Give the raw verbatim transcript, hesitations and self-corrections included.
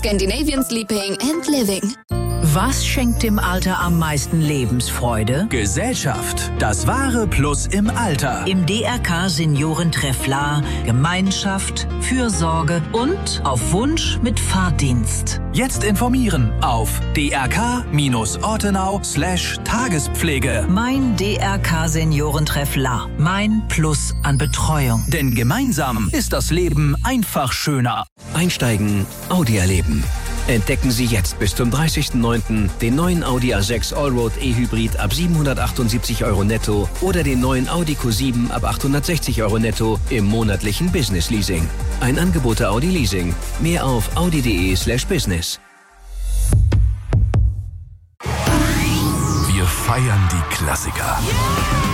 Scandinavian Sleeping and Living. Was schenkt dem Alter am meisten Lebensfreude? Gesellschaft. Das wahre Plus im Alter. Im D R K Seniorentreff La Gemeinschaft, Fürsorge und auf Wunsch mit Fahrdienst. Jetzt informieren auf drk-ortenau slash Tagespflege. Mein D R K Seniorentreff La. Mein Plus an Betreuung. Denn gemeinsam ist das Leben einfach schöner. Einsteigen, Audi erleben. Entdecken Sie jetzt bis zum dreißigsten neunten den neuen Audi A sechs Allroad E-Hybrid ab siebenhundertachtundsiebzig Euro netto oder den neuen Audi Q sieben ab achthundertsechzig Euro netto im monatlichen Business Leasing. Ein Angebot der Audi Leasing. Mehr auf audi.de slash business. Wir feiern die Klassiker.